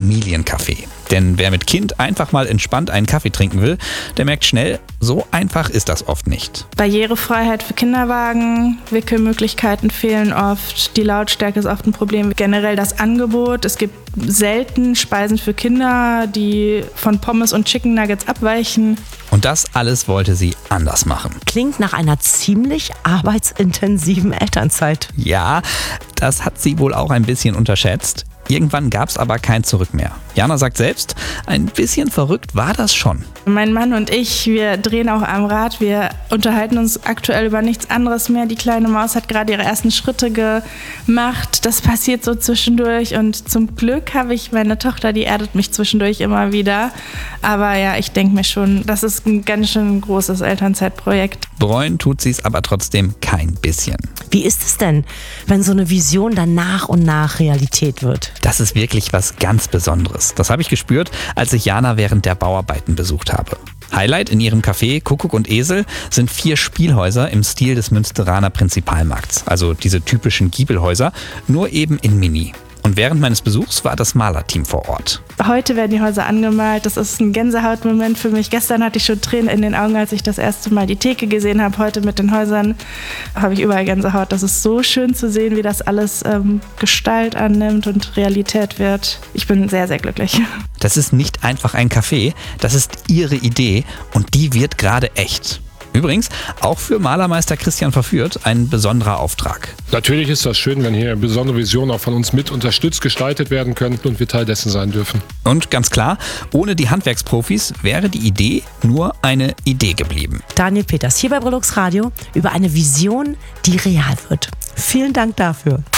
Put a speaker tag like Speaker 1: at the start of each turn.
Speaker 1: Familiencafé. Denn wer mit Kind einfach mal entspannt einen Kaffee trinken will, der merkt schnell, so einfach ist das oft nicht.
Speaker 2: Barrierefreiheit für Kinderwagen, Wickelmöglichkeiten fehlen oft, die Lautstärke ist oft ein Problem. Generell das Angebot, es gibt selten Speisen für Kinder, die von Pommes und Chicken Nuggets abweichen.
Speaker 1: Und das alles wollte sie anders machen.
Speaker 3: Klingt nach einer ziemlich arbeitsintensiven Elternzeit.
Speaker 1: Ja, das hat sie wohl auch ein bisschen unterschätzt. Irgendwann gab es aber kein Zurück mehr. Jana sagt selbst, ein bisschen verrückt war das schon.
Speaker 2: Mein Mann und ich, wir drehen auch am Rad, wir unterhalten uns aktuell über nichts anderes mehr. Die kleine Maus hat gerade ihre ersten Schritte gemacht. Das passiert so zwischendurch und zum Glück habe ich meine Tochter, die erdet mich zwischendurch immer wieder. Aber ja, ich denke mir schon, das ist ein ganz schön großes Elternzeitprojekt.
Speaker 1: Bereuen tut sie es aber trotzdem kein bisschen.
Speaker 3: Wie ist es denn, wenn so eine Vision dann nach und nach Realität wird?
Speaker 1: Das ist wirklich was ganz Besonderes. Das habe ich gespürt, als ich Jana während der Bauarbeiten besucht habe. Highlight in ihrem Café Kuckuck und Esel sind 4 Spielhäuser im Stil des Münsteraner Prinzipalmarkts. Also diese typischen Giebelhäuser, nur eben in Mini. Und während meines Besuchs war das Malerteam vor Ort.
Speaker 2: Heute werden die Häuser angemalt. Das ist ein Gänsehautmoment für mich. Gestern hatte ich schon Tränen in den Augen, als ich das erste Mal die Theke gesehen habe. Heute mit den Häusern habe ich überall Gänsehaut. Das ist so schön zu sehen, wie das alles Gestalt annimmt und Realität wird. Ich bin sehr, sehr glücklich.
Speaker 1: Das ist nicht einfach ein Café, das ist ihre Idee und die wird gerade echt. Übrigens, auch für Malermeister Christian Verführt ein besonderer Auftrag.
Speaker 4: Natürlich ist das schön, wenn hier besondere Visionen auch von uns mit unterstützt gestaltet werden können und wir Teil dessen sein dürfen.
Speaker 1: Und ganz klar, ohne die Handwerksprofis wäre die Idee nur eine Idee geblieben.
Speaker 3: Daniel Peters hier bei Brillux Radio über eine Vision, die real wird. Vielen Dank dafür.